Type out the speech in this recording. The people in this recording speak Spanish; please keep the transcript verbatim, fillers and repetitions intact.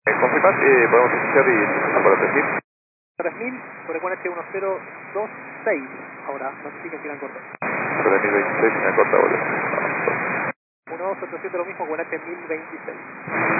Eh, confirmás, eh, podemos iniciar y para tres mil. tres mil, por el Q uno cero dos seis. Ahora, notifiquen si la han cortado. tres mil veintiséis, me corta, boludo. uno dos ocho siete lo mismo, Q mil veintiséis.